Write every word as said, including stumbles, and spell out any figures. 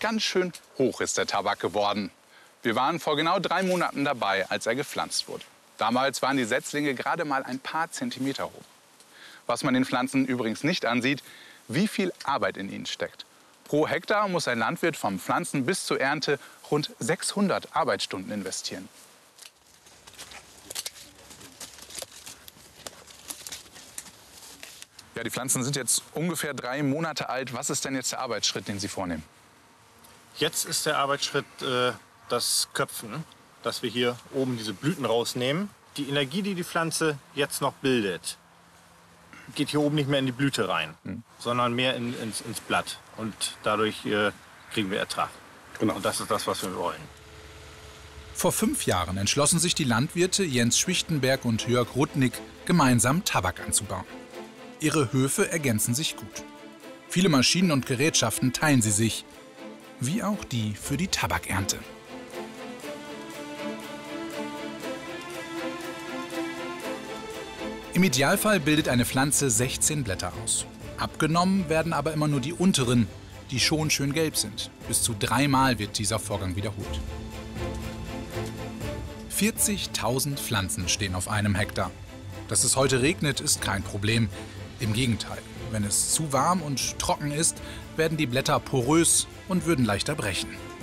Ganz schön hoch ist der Tabak geworden. Wir waren vor genau drei Monaten dabei, als er gepflanzt wurde. Damals waren die Setzlinge gerade mal ein paar Zentimeter hoch. Was man den Pflanzen übrigens nicht ansieht, wie viel Arbeit in ihnen steckt. Pro Hektar muss ein Landwirt vom Pflanzen bis zur Ernte rund sechshundert Arbeitsstunden investieren. Ja, die Pflanzen sind jetzt ungefähr drei Monate alt. Was ist denn jetzt der Arbeitsschritt, den Sie vornehmen? Jetzt ist der Arbeitsschritt äh, das Köpfen, dass wir hier oben diese Blüten rausnehmen. Die Energie, die die Pflanze jetzt noch bildet, geht hier oben nicht mehr in die Blüte rein, hm. sondern mehr in, ins, ins Blatt. Und dadurch äh, kriegen wir Ertrag. Genau. Und das ist das, was wir wollen. Vor fünf Jahren entschlossen sich die Landwirte Jens Schwichtenberg und Jörg Rudnick, gemeinsam Tabak anzubauen. Ihre Höfe ergänzen sich gut. Viele Maschinen und Gerätschaften teilen sie sich, wie auch die für die Tabakernte. Im Idealfall bildet eine Pflanze sechzehn Blätter aus. Abgenommen werden aber immer nur die unteren, die schon schön gelb sind. Bis zu dreimal wird dieser Vorgang wiederholt. vierzigtausend Pflanzen stehen auf einem Hektar. Dass es heute regnet, ist kein Problem. Im Gegenteil, wenn es zu warm und trocken ist, werden die Blätter porös und würden leichter brechen.